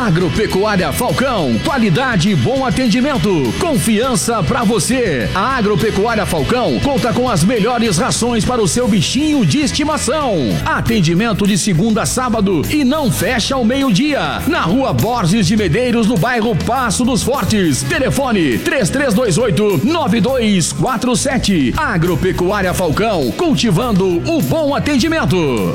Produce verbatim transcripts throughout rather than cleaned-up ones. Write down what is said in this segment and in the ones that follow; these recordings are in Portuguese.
Agropecuária Falcão, qualidade e bom atendimento, confiança pra você. A Agropecuária Falcão conta com as melhores rações para o seu bichinho de estimação. Atendimento de segunda a sábado e não fecha ao meio-dia. Na rua Borges de Medeiros, no bairro Passo dos Fortes. Telefone três três dois oito, nove dois quatro sete. Agropecuária Falcão, cultivando o bom atendimento.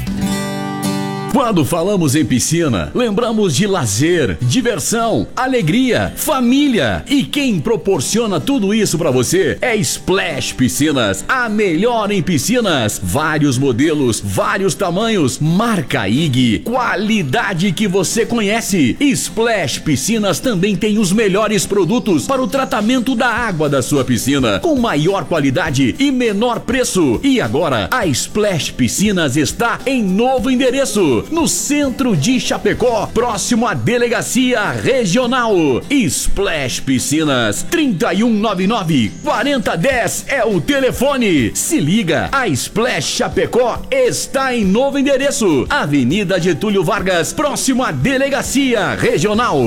Quando falamos em piscina, lembramos de lazer, diversão, alegria, família. E quem proporciona tudo isso pra você é Splash Piscinas, a melhor em piscinas. Vários modelos, vários tamanhos, marca I G, qualidade que você conhece. Splash Piscinas também tem os melhores produtos para o tratamento da água da sua piscina, com maior qualidade e menor preço. E agora, a Splash Piscinas está em novo endereço, no centro de Chapecó, próximo à Delegacia Regional. Splash Piscinas, trinta e um noventa e nove, quarenta dez é o telefone. Se liga, a Splash Chapecó está em novo endereço, Avenida Getúlio Vargas, próximo à Delegacia Regional.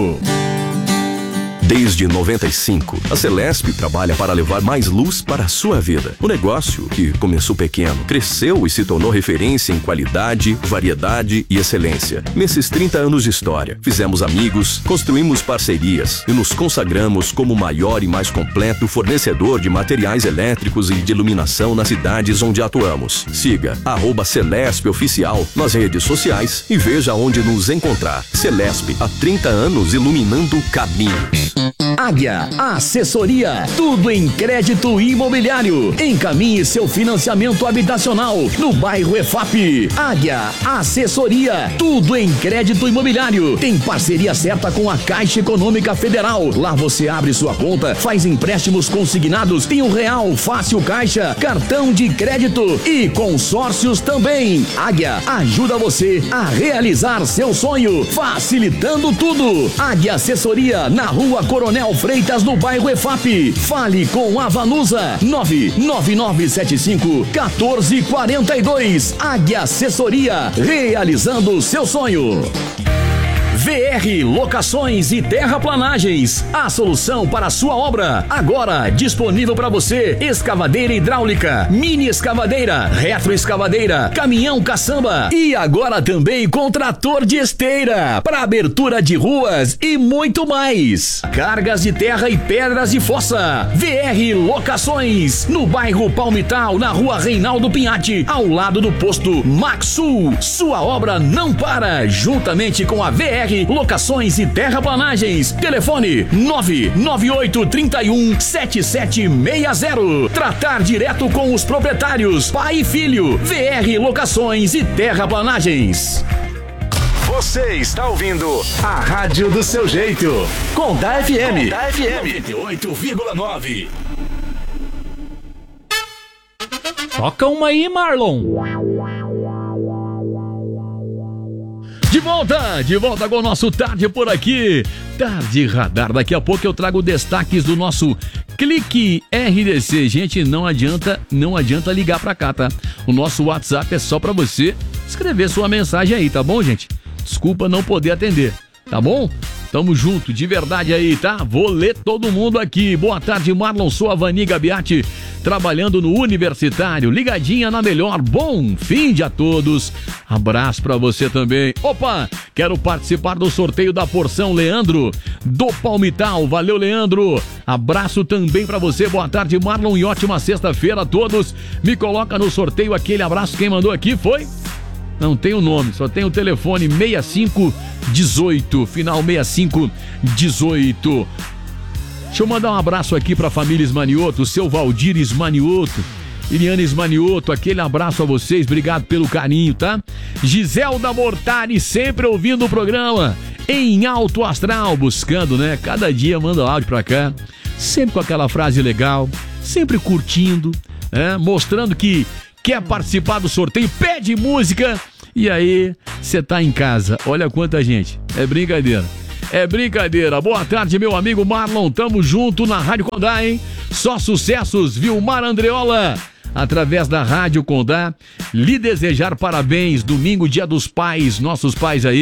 Desde noventa e cinco, a Celesp trabalha para levar mais luz para a sua vida. O negócio, que começou pequeno, cresceu e se tornou referência em qualidade, variedade e excelência. Nesses trinta anos de história, fizemos amigos, construímos parcerias e nos consagramos como o maior e mais completo fornecedor de materiais elétricos e de iluminação nas cidades onde atuamos. Siga arroba Celesp Oficial nas redes sociais e veja onde nos encontrar. Celesp, há trinta anos iluminando caminhos. Águia Assessoria, tudo em crédito imobiliário. Encaminhe seu financiamento habitacional no bairro E F A P. Águia Assessoria, tudo em crédito imobiliário. Tem parceria certa com a Caixa Econômica Federal. Lá você abre sua conta, faz empréstimos consignados, tem o Real Fácil Caixa, cartão de crédito e consórcios também. Águia ajuda você a realizar seu sonho, facilitando tudo. Águia Assessoria, na rua Coronel Freitas, no bairro E F A P. Fale com a Vanusa, nove nove nove sete cinco, um quatro quatro dois. Águia Assessoria, realizando o seu sonho. V R Locações e Terraplanagens, a solução para a sua obra. Agora disponível para você: escavadeira hidráulica, mini escavadeira, retroescavadeira, caminhão caçamba e agora também com trator de esteira para abertura de ruas e muito mais. Cargas de terra e pedras de fossa. V R Locações, no bairro Palmital, na rua Reinaldo Pinhatti, ao lado do posto Maxul. Sua obra não para, juntamente com a V R Locações e Terraplanagens. Telefone nove nove oito três um sete sete seis zero. Tratar direto com os proprietários, pai e filho. V R Locações e Terraplanagens. Você está ouvindo a rádio do seu jeito. Condá F M. Condá F M noventa e oito vírgula nove. Toca uma aí, Marlon. De volta, de volta com o nosso Tarde por aqui. Tarde Radar. Daqui a pouco eu trago destaques do nosso Clique R D C. Gente, não adianta, não adianta ligar pra cá, tá? O nosso WhatsApp é só pra você escrever sua mensagem aí, tá bom, gente? Desculpa não poder atender, tá bom? Tamo junto, de verdade aí, tá? Vou ler todo mundo aqui. Boa tarde, Marlon. Sou a Vani Gabiati, trabalhando no Universitário. Ligadinha na melhor. Bom fim de a todos. Abraço pra você também. Opa, quero participar do sorteio da porção Leandro, do Palmital. Valeu, Leandro. Abraço também pra você. Boa tarde, Marlon, e ótima sexta-feira a todos. Me coloca no sorteio. Aquele abraço. Quem mandou aqui foi... Não tem o nome, só tem o telefone sessenta e cinco dezoito, final sessenta e cinco dezoito. Deixa eu mandar um abraço aqui pra família Ismanioto, seu Valdir Ismanioto, Iliana Ismanioto, aquele abraço a vocês, obrigado pelo carinho, tá? Giselda Mortari, sempre ouvindo o programa, em alto astral, buscando, né? Cada dia manda áudio pra cá, sempre com aquela frase legal, sempre curtindo, né? Mostrando que quer participar do sorteio, pede música e aí você tá em casa. Olha quanta gente, é brincadeira, é brincadeira. Boa tarde, meu amigo Marlon, tamo junto na Rádio Condá, hein? Só sucessos, Vilmar Andreola, através da Rádio Condá. Lhe desejar parabéns, domingo, dia dos pais, nossos pais aí,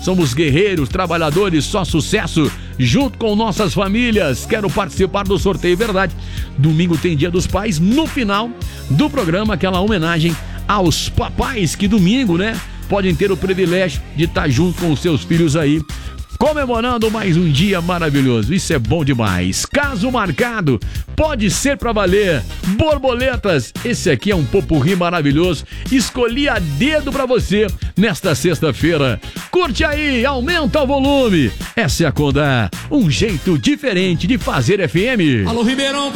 Somos guerreiros, trabalhadores, só sucesso, junto com nossas famílias. Quero participar do sorteio, verdade. Domingo tem Dia dos Pais, no final do programa, aquela homenagem aos papais que domingo, né, podem ter o privilégio de estar junto com os seus filhos aí, comemorando mais um dia maravilhoso. Isso é bom demais. Caso marcado, pode ser pra valer. Borboletas, esse aqui é um popurrí maravilhoso. Escolhi a dedo pra você nesta sexta-feira. Curte aí, aumenta o volume. Essa é a Condá, um jeito diferente de fazer F M. Alô, Ribeirão.